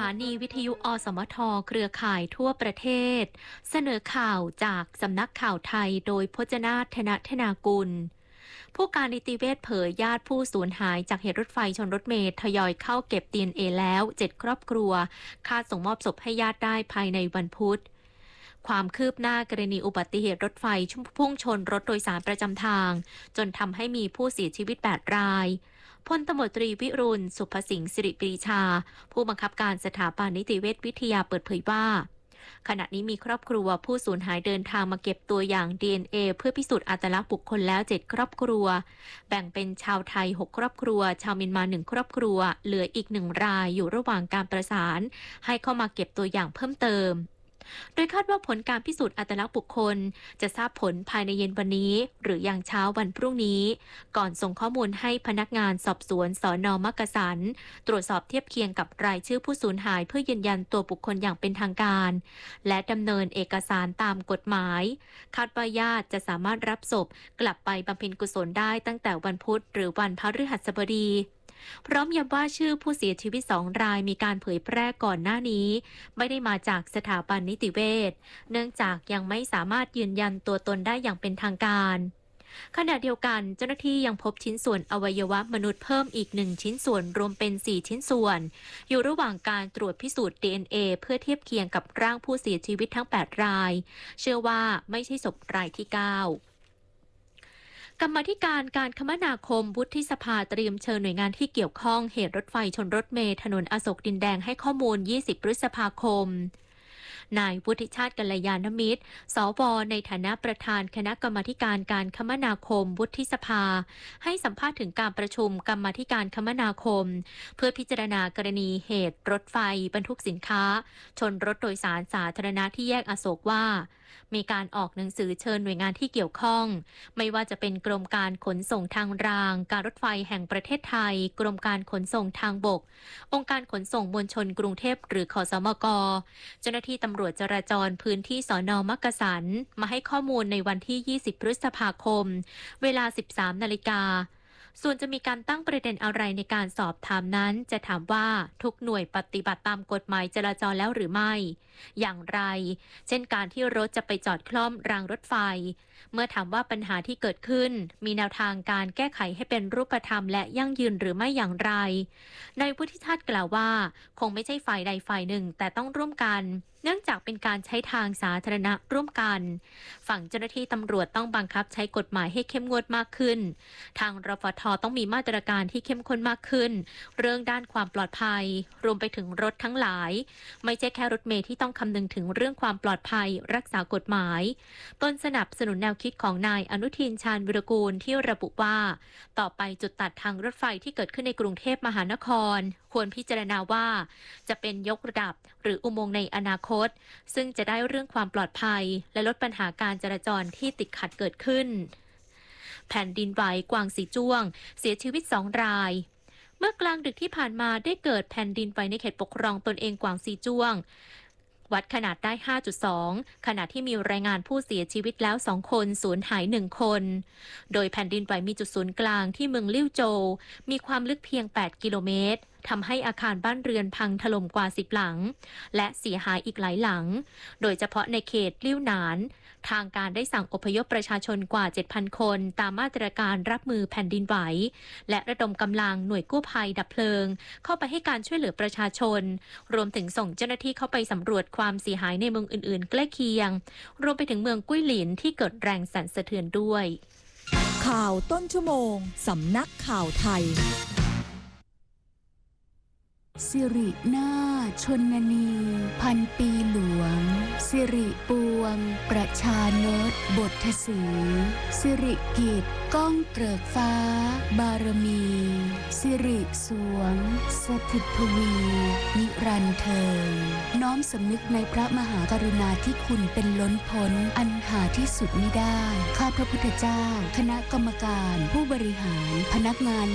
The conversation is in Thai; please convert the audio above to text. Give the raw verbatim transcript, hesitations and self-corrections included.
านีวิทยุอสมทเครือข่ายทั่วประเทศเสนอข่าวจากสำนักข่าวไทยโดยพจนาถ ธนธนากุลผู้การนิติเวชเผยญาติผู้สูญหายจากเหตุรถไฟชนรถเมล์ทยอยเข้าเก็บ ดี เอ็น เอ แล้วเจ็ดครอบครัวคาดส่งมอบศพให้ญาติได้ภายในวันพุธความคืบหน้ากรณีอุบัติเหตุรถไฟพุ่งชนรถโดยสารประจำทางจนทำให้มีผู้เสียชีวิตแปดรายพลตำรวจตรีวิรุณสุภสิงห์สิริปรีชาผู้บังคับการสถาบันนิติเวชวิทยาเปิดเผยว่าขณะนี้มีครอบครัวผู้สูญหายเดินทางมาเก็บตัวอย่าง ดี เอ็น เอ เพื่อพิสูจน์อัตลักษณ์บุคคลแล้วเจ็ดครอบครัวแบ่งเป็นชาวไทยหกครอบครัวชาวเมียนมาหนึ่งครอบครัวเหลืออีกหนึ่งรายอยู่ระหว่างการประสานให้เข้ามาเก็บตัวอย่างเพิ่มเติมโดยคาดว่าผลการพิสูจน์อัตลักษณ์บุคคลจะทราบผลภายในเย็นวันนี้หรืออย่างเช้าวันพรุ่งนี้ก่อนส่งข้อมูลให้พนักงานสอบสวนสน.มักกะสันตรวจสอบเทียบเคียงกับรายชื่อผู้สูญหายเพื่อยืนยันตัวบุคคลอย่างเป็นทางการและดำเนินเอกสารตามกฎหมายคาดว่าญาติจะสามารถรับศพกลับไปบำเพ็ญกุศลได้ตั้งแต่วันพุธหรือวันพฤหัสบดีพร้อมย้ำว่าชื่อผู้เสียชีวิตสองรายมีการเผยแพร่ก่อนหน้านี้ไม่ได้มาจากสถาบันนิติเวชเนื่องจากยังไม่สามารถยืนยันตัวตนได้อย่างเป็นทางการขณะเดียวกันเจ้าหน้าที่ยังพบชิ้นส่วนอวัยวะมนุษย์เพิ่มอีกหนึ่งชิ้นส่วนรวมเป็นสี่ชิ้นส่วนอยู่ระหว่างการตรวจพิสูจน์ ดี เอ็น เอ เพื่อเทียบเคียงกับร่างผู้เสียชีวิตทั้งแปดรายเชื่อว่าไม่ใช่ศพรายที่เก้ากรรมาธิการการคมนาคมวุฒิสภาเตรียมเชิญหน่วยงานที่เกี่ยวข้องเหตุรถไฟชนรถเมล์ถนนอโศกดินแดงให้ข้อมูลยี่สิบพฤษภาคมนายวุฒิชาติกัลยาณมิตรสวในฐานะประธานคณะกรรมาการการคมนาคมวุฒิสภาให้สัมภาษณ์ถึงการประชุมกรรมาการคมนาคมเพื่อพิจารณากรณีเหตุรถไฟบรรทุกสินค้าชนรถโดยสารสาธารณะที่แยกอโศกว่ามีการออกหนังสือเชิญหน่วยงานที่เกี่ยวข้องไม่ว่าจะเป็นกรมการขนส่งทางรางการรถไฟแห่งประเทศไทยกรมการขนส่งทางบกองค์การขนส่งมวลชนกรุงเทพหรือขสมกเจ้าหน้าที่ตำรวจจราจรพื้นที่สน.มักกะสันมาให้ข้อมูลในวันที่ยี่สิบพฤษภาคมเวลา สิบสามนาฬิกาส่วนจะมีการตั้งประเด็นอะไรในการสอบถามนั้นจะถามว่าทุกหน่วยปฏิบัติตามกฎหมายจราจรแล้วหรือไม่อย่างไรเช่นการที่รถจะไปจอดคล่อมรางรถไฟเมื่อถามว่าปัญหาที่เกิดขึ้นมีแนวทางการแก้ไขให้เป็นรูปธรรมและยั่งยืนหรือไม่อย่างไรนายวุฒิชาติกล่าวว่าคงไม่ใช่ฝ่ายใดฝ่ายหนึ่งแต่ต้องร่วมกันเนื่องจากเป็นการใช้ทางสาธารณะร่วมกันฝั่งเจ้าหน้าที่ตำรวจต้องบังคับใช้กฎหมายให้เข้มงวดมากขึ้นทางรฟท.ต้องมีมาตรการที่เข้มข้นมากขึ้นเรื่องด้านความปลอดภัยรวมไปถึงรถทั้งหลายไม่ใช่แค่รถเมล์ที่ต้องคำนึงถึงเรื่องความปลอดภัยรักษากฎหมายต้นสนับสนุนแนวคิดของนายอนุทินชาญวิรากูลที่ระบุว่าต่อไปจุดตัดทางรถไฟที่เกิดขึ้นในกรุงเทพมหานครควรพิจารณาว่าจะเป็นยกระดับหรืออุโมงค์ในอนาคตซึ่งจะได้เรื่องความปลอดภัยและลดปัญหาการจราจรที่ติดขัดเกิดขึ้นแผ่นดินไหวกวางสีจ้วงเสียชีวิตสองรายเมื่อกลางดึกที่ผ่านมาได้เกิดแผ่นดินไหวในเขตปกครองตนเองกวางสีจ้วงวัดขนาดได้ ห้าจุดสอง ขณะที่มีรายงานผู้เสียชีวิตแล้วสองคนสูญหายหนึ่งคนโดยแผ่นดินไหวมีจุดศูนย์กลางที่เมืองลิ่วโจวมีความลึกเพียงแปดกิโลเมตรทำให้อาคารบ้านเรือนพังถล่มกว่าสิบหลังและเสียหายอีกหลายหลังโดยเฉพาะในเขตลิ่วหนานทางการได้สั่งอพยพประชาชนกว่า เจ็ดพัน คนตามมาตรการรับมือแผ่นดินไหวและระดมกำลังหน่วยกู้ภัยดับเพลิงเข้าไปให้การช่วยเหลือประชาชนรวมถึงส่งเจ้าหน้าที่เข้าไปสำรวจความเสียหายในเมืองอื่นๆใกล้เคียงรวมไปถึงเมืองกุ้ยหลินที่เกิดแรงสั่นสะเทือนด้วยข่าวต้นชั่วโมงสำนักข่าวไทยสิรินาถชนนีพันปีหลวงสิริปวงประชานตบทสีสิริกิจก้องเกริกฟ้าบารมีสิริสวงสถิตทวีนิรันดร์เทินน้อมสำนึกในพระมหากรุณาธิคุณเป็นล้นพ้นอันหาที่สุดมิได้ข้าพระพุทธเจ้าคณะกรรมการผู้บริหารพนักงาน